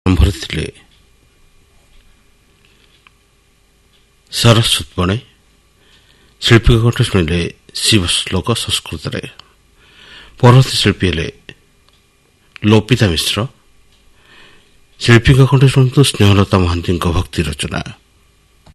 ଆରମ୍ଭରେ ଥିଲେ ସରସ୍ୱତ ବଣେ, ଶିଳ୍ପୀଙ୍କ କଣ୍ଠ ଶୁଣିଲେ ଶିବ ଶ୍ଲୋକ ସଂସ୍କୃତରେ, ପରବର୍ତ୍ତୀ ଶିଳ୍ପୀ ହେଲେ ଲୋପିତା ମିଶ୍ର, ଶିଳ୍ପୀଙ୍କ କଣ୍ଠ ଶୁଣନ୍ତୁ ସ୍ନେହଲତା ମହାନ୍ତିଙ୍କ ଭକ୍ତି ରଚନା।